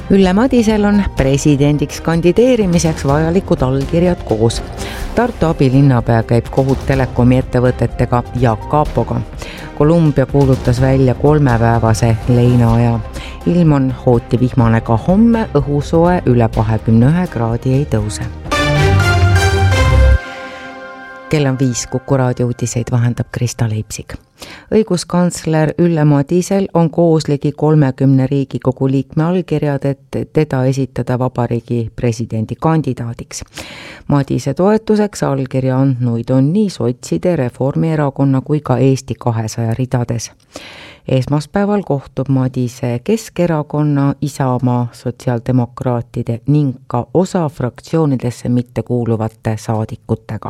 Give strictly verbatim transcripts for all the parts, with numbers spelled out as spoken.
Ülle Madisel on presidendiks kandideerimiseks vajalikud allkirjad koos. Tartu abilinnapea käib kohut telekomi ettevõtetega ja Kapoga. Kolumbia kuulutas välja kolmepäevase leinaaja. Ilm on hooti vihmane ka homme, õhusoe üle kahekümne ühe kraadi ei tõuse. Kell on viis, Kuku raadio uudiseid vahendab Krista Leipsik. Õiguskantsler Ülle Madisel on koos ligi kolmekümne Riigikogu liikme allkirjad, et teda esitada vabariigi presidendi kandidaadiks. Madise toetuseks allkirja andnuid on nii sotside, Reformierakonna kui ka Eesti kahesaja ridades. Esmaspäeval kohtub Madise Keskerakonna, Isamaa, sotsiaaldemokraatide ning ka osa fraktsioonidesse mitte kuuluvate saadikutega.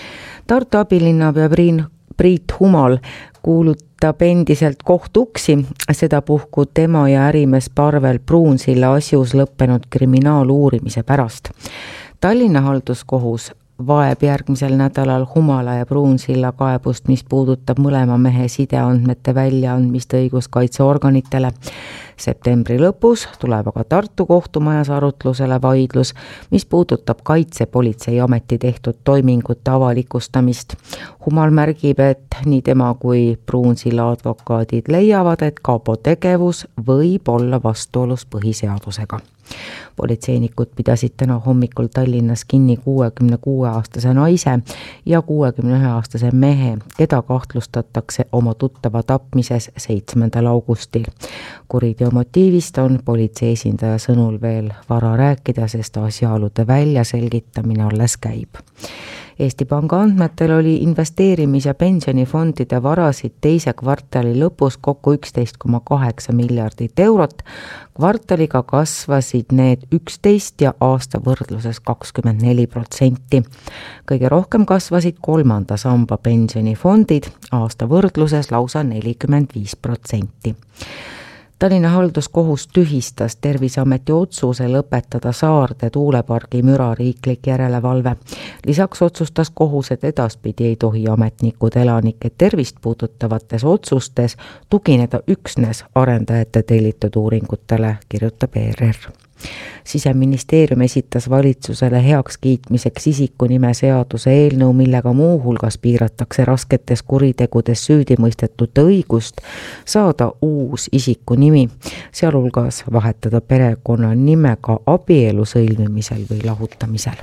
Tartu abilinnapea Priit Humal kuulutab endiselt kohtuksi, seda puhku tema ja ärimees Parvel Pruunsilla asjus lõppenud kriminaaluurimise pärast. Tallinna halduskohus vaeb järgmisel nädalal Humala ja Pruunsilla kaebust, mis puudutab mõlema mehe sideandmete väljaandmist õiguskaitseorganitele. Septembri lõpus tuleb aga Tartu kohtumajas arutlusele vaidlus, mis puudutab Kaitsepolitseiameti tehtud toimingute avalikustamist. Humal märgib, et nii tema kui Pruunsilla advokaadid leiavad, et Kapo tegevus võib olla vastuolus põhiseadusega. Politseinikud pidasid täna hommikul Tallinnas kinni kuuekümne kuue aastase naise ja kuuekümne ühe aastase mehe, keda kahtlustatakse oma tuttava tapmises seitsmendal augustil. Kuriteo motiivist on politsei esindaja sõnul veel vara rääkida, sest asjaolude väljaselgitamine alles käib. Eesti Panga andmetel oli investeerimis- ja pensionifondide varasid teise kvartali lõpus kokku üksteist koma kaheksa miljardit eurot. Kvartaliga kasvasid need üksteist ja aasta võrdluses kakskümmend neli protsenti. Kõige rohkem kasvasid kolmanda samba pensionifondid, aasta võrdluses lausa nelikümmend viis protsenti. Tallinna halduskohus tühistas Terviseameti otsuse lõpetada Saarde tuulepargi müra riiklik järelevalve. Lisaks otsustas kohus, et edaspidi ei tohi ametnikud elanike tervist puudutavates otsustes tugineda üksnes arendajate tellitud uuringutele, kirjutab E R R. Siseministeerium esitas valitsusele heaks kiitmiseks isikunime seaduse eelnõu, millega muu hulgas piiratakse rasketes kuritegudes süüdi mõistetute õigust saada uus isikunimi, sealhulgas vahetada perekonna nimega abielu sõlmimisel või lahutamisel.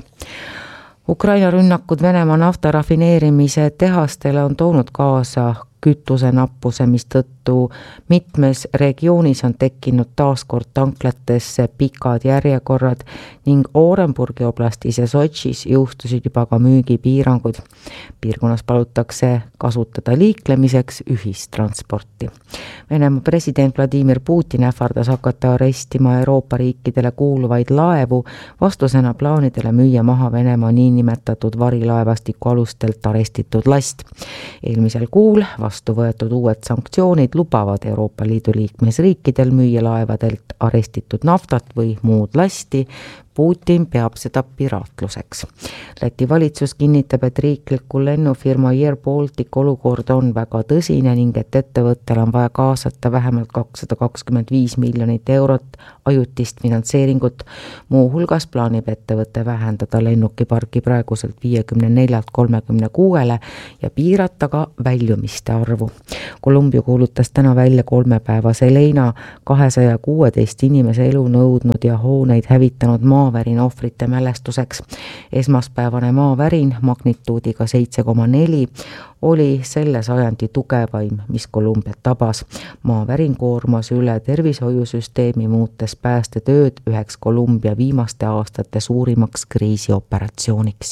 Ukraina rünnakud Venemaa naftarafineerimise tehastele on toonud kaasa kütuse nappuse, mis tõttu mitmes regioonis on tekkinud taaskord tanklatesse pikad järjekorrad ning Orenburgi oblastis ja Sotšis jõustusid juba ka müügipiirangud. Piirkonnas palutakse kasutada liiklemiseks ühistransporti. Venemaa president Vladimir Putin ähvardas hakata arestima Euroopa riikidele kuuluvaid laevu vastusena plaanidele müüa maha Venemaa niinimetatud varilaevastiku alustelt arestitud last. Eelmisel kuul vastu võetud uued sanktsioonid lubavad Euroopa Liidu liikmesriikidel müüa laevadelt arestitud naftat või muud lasti. Putin peab seda piraatluseks. Läti valitsus kinnitab, et riikliku lennufirma Air Baltic olukord on väga tõsine ning et ettevõttel on vaja kaasata vähemalt kakssada kakskümmend viis miljonit eurot ajutist finantseeringut. Muu hulgas plaanib ettevõte vähendada lennukiparki praeguselt viiekümne neljalt kolmekümne kuuele ja piirata ka väljumiste arvu. Kolumbia kuulutas täna välja kolmepäevase leina kahesaja kuueteist inimese elu nõudnud ja hooneid hävitanud maavärin ohvrite mälestuseks. Esmaspäevane maavärin magnituudiga seitse koma neli oli selle sajandi tugevaim, mis Kolumbiat tabas. Maavärin koormas üle tervishoiusüsteemi, muutes päästetööd üheks Kolumbia viimaste aastate suurimaks kriisioperatsiooniks.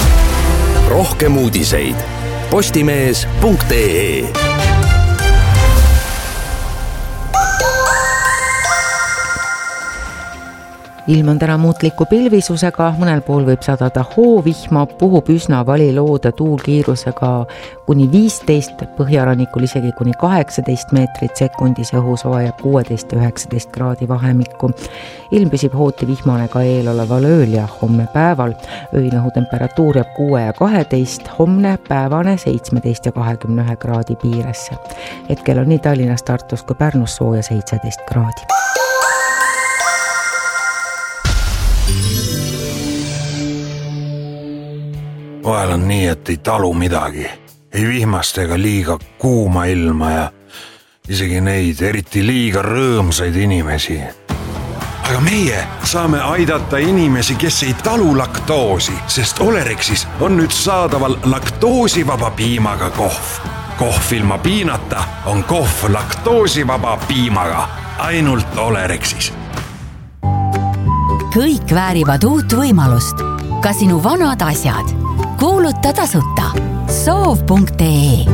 Rohkem uudiseid postimees punkt ee. Ilm on täna muutliku pilvisusega, mõnel pool võib sadada hoovihma, puhub üsna valiloode tuulkiirusega kuni viisteist, põhjarannikul isegi kuni kaheksateist meetrit sekundis, õhusoe ja kuusteist ja üheksateist kraadi vahemikku. Ilm püsib hooti vihmane ka eeloleval ööl ja homme päeval. Öine õhutemperatuur jääb kuue ja kaheteist, homne päevane seitsmeteist ja kahekümne ühe kraadi piiresse. Hetkel on nii Tallinnas, Tartus kui Pärnus sooja seitseteist kraadi. vahel on nii, et ei talu midagi. Ei vihmast ega liiga kuuma ilma ja isegi neid eriti liiga rõõmsaid inimesi. Aga meie saame aidata inimesi, kes ei talu laktoosi, sest Olerexis on nüüd saadaval laktoosivaba piimaga kohv. Kohv ilma piinata on kohv laktoosivaba piimaga. Ainult Olerexis. Kõik väärivad uut võimalust. Ka sinu vanad asjad. Kuuluta tasuta. soov punkt ee